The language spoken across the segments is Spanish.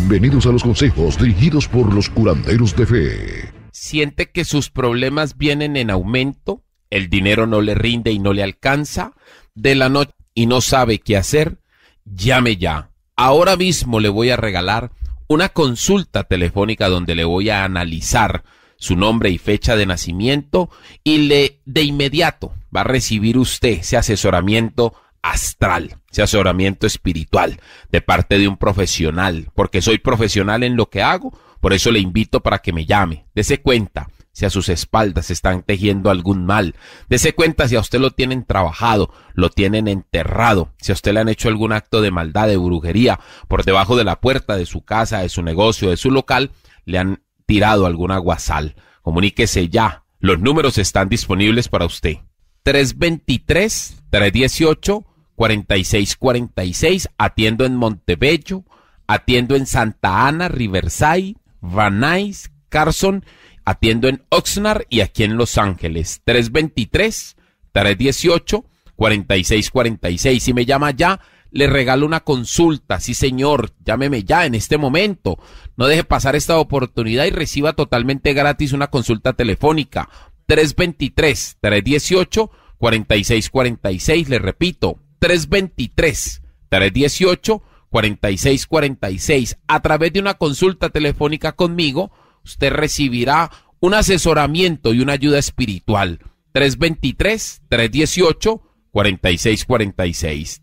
Bienvenidos a los consejos dirigidos por los curanderos de fe. ¿Siente que sus problemas vienen en aumento? ¿El dinero no le rinde y no le alcanza? ¿De la noche y no sabe qué hacer? Llame ya. Ahora mismo le voy a regalar una consulta telefónica donde le voy a analizar su nombre y fecha de nacimiento y de inmediato va a recibir usted ese asesoramiento astral, ese asesoramiento espiritual de parte de un profesional, porque soy profesional en lo que hago, por eso le invito para que me llame. Dese cuenta si a sus espaldas están tejiendo algún mal, dese cuenta si a usted lo tienen trabajado, lo tienen enterrado, si a usted le han hecho algún acto de maldad, de brujería, por debajo de la puerta de su casa, de su negocio, de su local, le han tirado algún aguasal. Comuníquese ya, los números están disponibles para usted. 323-318-4646, atiendo en Montebello, atiendo en Santa Ana, Riverside, Van Nuys, Carson, atiendo en Oxnard y aquí en Los Ángeles. 323-318-4646. Si me llama ya, le regalo una consulta. Sí, señor, llámeme ya en este momento. No deje pasar esta oportunidad y reciba totalmente gratis una consulta telefónica. 323-318-4646. Le repito, 323-318-4646. A través de una consulta telefónica conmigo, usted recibirá un asesoramiento y una ayuda espiritual. 323-318-4646.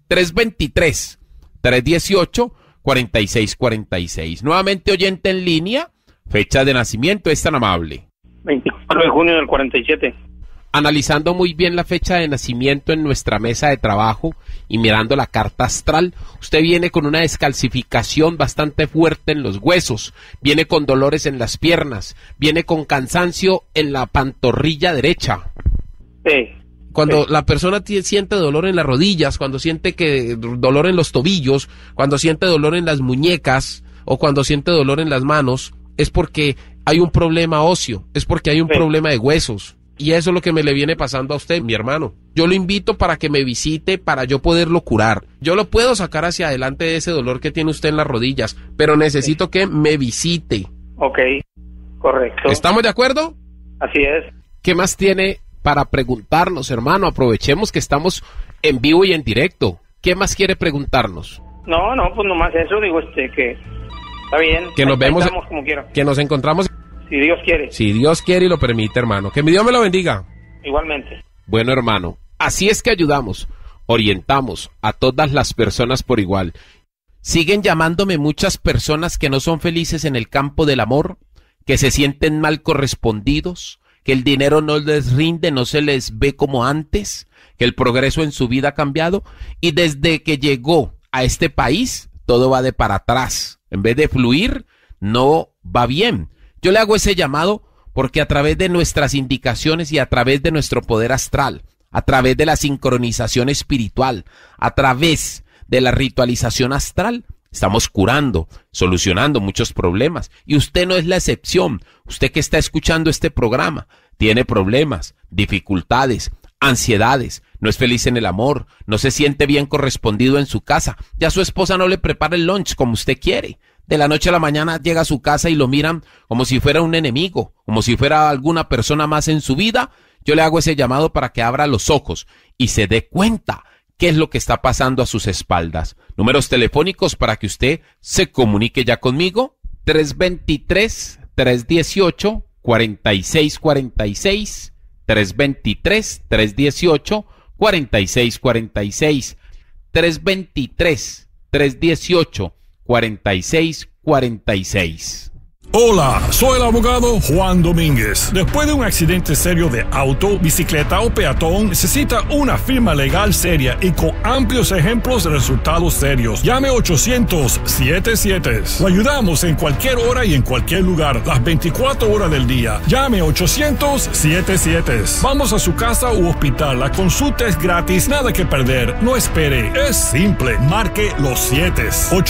323-318-4646. Nuevamente oyente en línea, fecha de nacimiento, es tan amable. 24 de junio del 47. Analizando muy bien la fecha de nacimiento en nuestra mesa de trabajo y mirando la carta astral, usted viene con una descalcificación bastante fuerte en los huesos, viene con dolores en las piernas, viene con cansancio en la pantorrilla derecha. Sí. Cuando la persona siente dolor en las rodillas, cuando siente dolor en los tobillos, cuando siente dolor en las muñecas o cuando siente dolor en las manos, es porque hay un problema óseo, es porque hay un problema de huesos. Y eso es lo que me le viene pasando a usted, mi hermano. Yo lo invito para que me visite para yo poderlo curar. Yo lo puedo sacar hacia adelante de ese dolor que tiene usted en las rodillas, pero necesito que me visite. Ok, correcto. ¿Estamos de acuerdo? Así es. ¿Qué más tiene para preguntarnos, hermano? Aprovechemos que estamos en vivo y en directo. ¿Qué más quiere preguntarnos? No, pues nomás eso, digo, que está bien. Que nos vemos, como quiera. Que nos encontramos. Si Dios quiere. Si Dios quiere y lo permite, hermano. Que mi Dios me lo bendiga. Igualmente. Bueno, hermano, así es que ayudamos, orientamos a todas las personas por igual. Siguen llamándome muchas personas que no son felices en el campo del amor, que se sienten mal correspondidos, que el dinero no les rinde, no se les ve como antes, que el progreso en su vida ha cambiado y desde que llegó a este país todo va de para atrás. En vez de fluir, no va bien. Yo le hago ese llamado porque a través de nuestras indicaciones y a través de nuestro poder astral, a través de la sincronización espiritual, a través de la ritualización astral, estamos curando, solucionando muchos problemas. Y usted no es la excepción. Usted que está escuchando este programa tiene problemas, dificultades, ansiedades, no es feliz en el amor, no se siente bien correspondido en su casa. Ya su esposa no le prepara el lunch como usted quiere. De la noche a la mañana llega a su casa y lo miran como si fuera un enemigo, como si fuera alguna persona más en su vida. Yo le hago ese llamado para que abra los ojos y se dé cuenta qué es lo que está pasando a sus espaldas. Números telefónicos para que usted se comunique ya conmigo. 323-318-4646. 323-318-4646. 323-318-4646. Hola, soy el abogado Juan Domínguez. Después de un accidente serio de auto, bicicleta o peatón, necesita una firma legal seria y con amplios ejemplos de resultados serios. Llame 800-77. Lo ayudamos en cualquier hora y en cualquier lugar, las 24 horas del día. Llame 800-77. Vamos a su casa u hospital. La consulta es gratis, nada que perder. No espere, es simple. Marque los 7.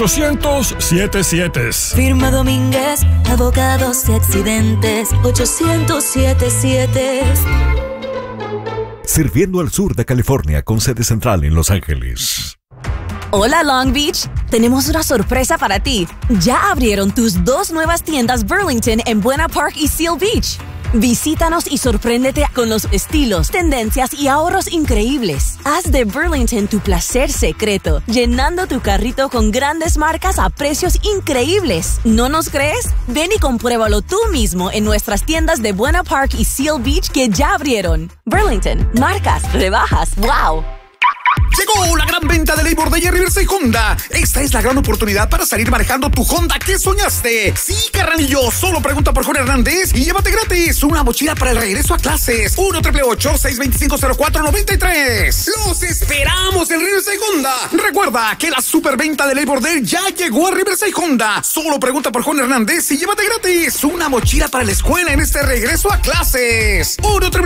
800-77. Firma Domínguez, abogados de accidentes. 800-77. Sirviendo al sur de California con sede central en Los Ángeles. Hola Long Beach, tenemos una sorpresa para ti. Ya abrieron tus 2 nuevas tiendas Burlington en Buena Park y Seal Beach. Visítanos y sorpréndete con los estilos, tendencias y ahorros increíbles. Haz de Burlington tu placer secreto, llenando tu carrito con grandes marcas a precios increíbles. ¿No nos crees? Ven y compruébalo tú mismo en nuestras tiendas de Buena Park y Seal Beach que ya abrieron. Burlington, marcas, rebajas, ¡wow! Llegó la gran venta de Labor Day en Riverside Honda. Esta es la gran oportunidad para salir manejando tu Honda que soñaste. Sí, carnalillo, solo pregunta por Juan Hernández y llévate gratis una mochila para el regreso a clases. 1-888-625-0493. ¡Los esperamos en Riverside Honda! Recuerda que la superventa de Labor Day ya llegó a Riverside Honda. Solo pregunta por Juan Hernández y llévate gratis una mochila para la escuela en este regreso a clases.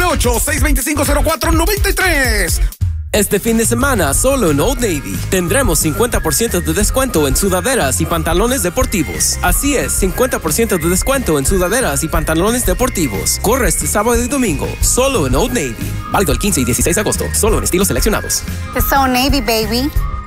1-888-625-0493. Este fin de semana, solo en Old Navy, tendremos 50% de descuento en sudaderas y pantalones deportivos. Así es, 50% de descuento en sudaderas y pantalones deportivos. Corre este sábado y domingo, solo en Old Navy. Válido el 15 y 16 de agosto, solo en estilos seleccionados. It's Old Navy, baby.